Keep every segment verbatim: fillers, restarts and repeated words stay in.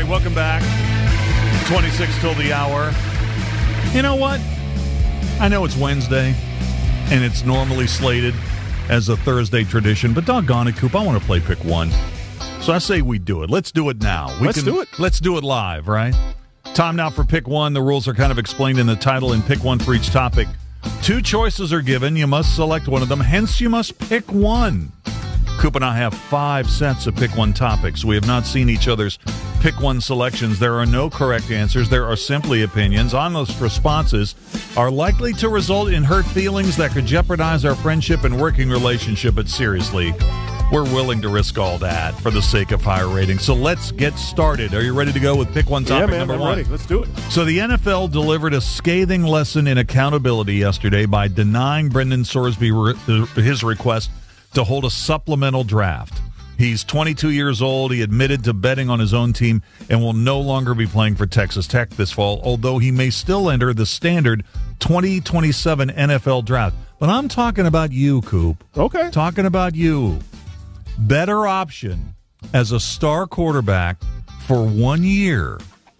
right, welcome back. twenty-six till the hour. You know what? I know it's Wednesday, and it's normally slated as a Thursday tradition, but doggone it, Coop, I want to play Pick One. So I say we do it. Let's do it now. We let's can, do it. Let's do it live, right? Time now for Pick One. The rules are kind of explained in the title, and Pick One for each topic. Two choices are given. You must select one of them. Hence, you must pick one. Coop and I have five sets of Pick One topics. We have not seen each other's Pick One selections. There are no correct answers. There are simply opinions. Honest responses are likely to result in hurt feelings that could jeopardize our friendship and working relationship. But seriously, we're willing to risk all that for the sake of higher ratings. So let's get started. Are you ready to go with Pick One topic yeah, man, number I'm one? ready. Let's do it. So the N F L delivered a scathing lesson in accountability yesterday by denying Brendan Sorsby re- his request to hold a supplemental draft. He's twenty-two years old. He admitted to betting on his own team and will no longer be playing for Texas Tech this fall, although he may still enter the standard twenty twenty-seven N F L draft. But I'm talking about you, Coop. Okay. Talking about you. Better option as a star quarterback for one year,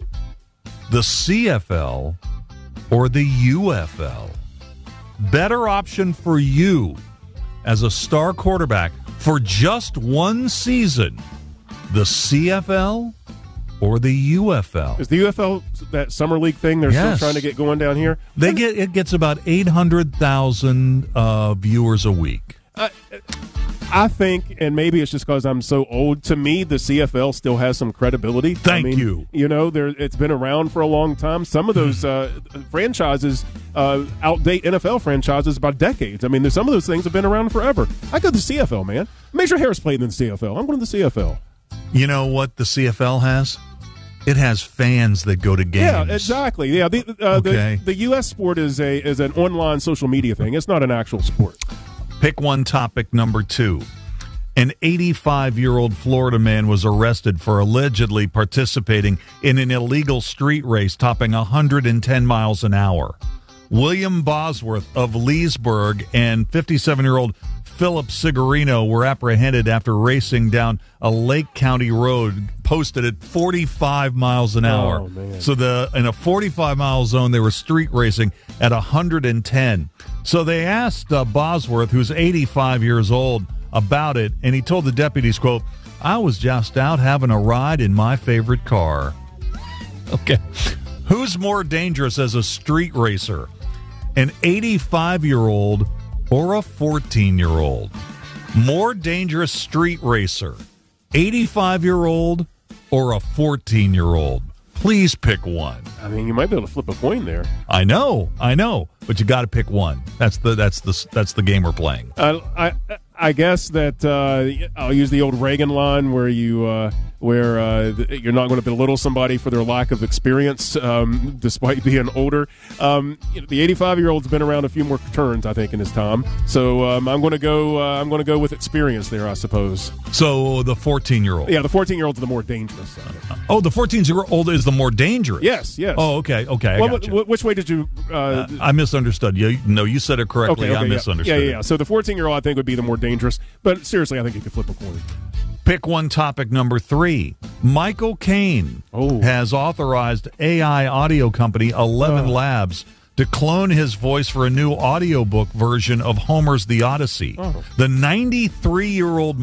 the C F L or the U F L? Better option for you as a star quarterback for just one season, the C F L or the U F L? Is the U F L that summer league thing they're Yes. still trying to get going down here? They get it gets about eight hundred thousand uh, viewers a week. Uh, I think, and maybe it's just because I'm so old, to me, the C F L still has some credibility. Thank I mean, you. You know, there it's been around for a long time. Some of those uh, franchises uh, outdate N F L franchises by decades. I mean, there's, some of those things have been around forever. I go to the C F L, man. Major Harris played in the C F L. I'm going to the C F L. You know what the C F L has? It has fans that go to games. Yeah, exactly. Yeah, the, uh, Okay. the the U S sport is a is an online social media thing. It's not an actual sport. Pick one topic number two. An eighty-five-year-old Florida man was arrested for allegedly participating in an illegal street race topping one hundred ten miles an hour. William Bosworth of Leesburg and fifty-seven-year-old Philip Sigurino were apprehended after racing down a Lake County road posted at forty-five miles an hour. Oh, man. So the in a forty-five mile zone, they were street racing at one hundred ten. So they asked uh, Bosworth, who's eighty-five years old, about it, and he told the deputies, quote, "I was just out having a ride in my favorite car." Okay. Who's more dangerous as a street racer? An eighty-five-year-old or a fourteen-year-old? More dangerous street racer, eighty-five-year-old or a fourteen-year-old? Please pick one. I mean, you might be able to flip a coin there. I know, I know, but you got to pick one. That's the that's the that's the game we're playing. Uh, I I guess that uh, I'll use the old Reagan line where you uh, where uh, you're not going to belittle somebody for their lack of experience, um, despite being older. Um, you know, the eighty-five-year-old's been around a few more turns, I think, in his time. So um, I'm going to go. Uh, I'm going to go with experience there, I suppose. So the fourteen-year-old. Yeah, the fourteen-year-old's the more dangerous. Oh, the fourteen-year-old is the more dangerous. Yes, yes. Oh, okay, okay. I Well, got you. wh- which way did you? Uh, Uh, I misunderstood. You, no, you said it correctly. okay, okay, I yeah. misunderstood. Yeah, yeah, it. yeah. So the fourteen-year-old, I think, would be the more dangerous. But seriously, I think you could flip a coin. Pick one topic number three. Michael Caine Oh. has authorized A I audio company Eleven Oh. Labs to clone his voice for a new audiobook version of Homer's The Odyssey. Oh. The ninety-three-year-old